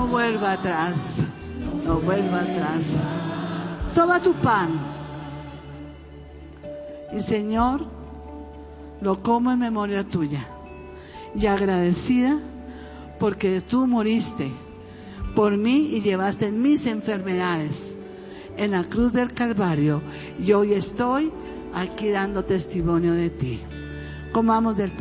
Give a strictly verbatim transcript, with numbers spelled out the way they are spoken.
vuelva atrás, no vuelva atrás. Toma tu pan y, Señor, lo como en memoria tuya y agradecida porque tú moriste por mí y llevaste mis enfermedades en la cruz del Calvario, y hoy estoy aquí dando testimonio de ti. Comamos del pan.